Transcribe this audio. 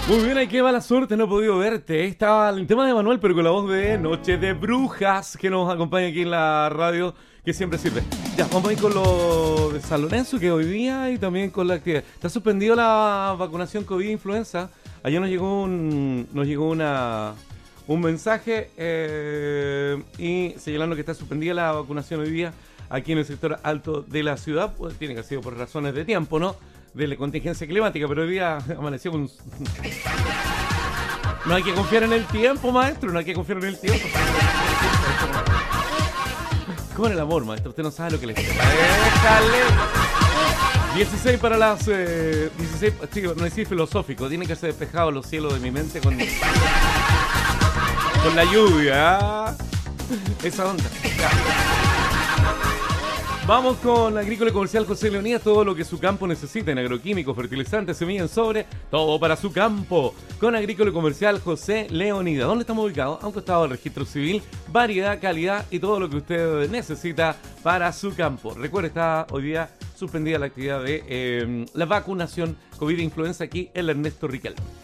Muy bien, ahí qué mala suerte, no he podido verte. Estaba el tema de Manuel, pero con la voz de Noche de Brujas, que nos acompaña aquí en la radio, que siempre sirve. Ya, vamos a ir con lo de San Lorenzo, que hoy día, y también con la actividad. Está suspendido la vacunación COVID-influenza. Ayer nos llegó un mensaje y señalando que está suspendida la vacunación hoy día aquí en el sector alto de la ciudad. Pues tiene que haber sido por razones de tiempo, ¿no? De la contingencia climática, pero hoy día amaneció con... No hay que confiar en el tiempo, maestro, no hay que confiar en el tiempo. Como en el amor, maestro, usted no sabe lo que le espera. ¡Déjale! 16 para las... 16, chicos, no es filosófico, tienen que ser despejados los cielos de mi mente con la lluvia. Esa onda. Ya. Vamos con Agrícola y Comercial José Leonidas, todo lo que su campo necesita en agroquímicos, fertilizantes, semillas en sobre, todo para su campo. Con Agrícola y Comercial José Leonidas. ¿Dónde estamos ubicados? A un costado del registro civil, variedad, calidad y todo lo que usted necesita para su campo. Recuerde, está hoy día suspendida la actividad de la vacunación COVID-influenza aquí en Ernesto Riquelme.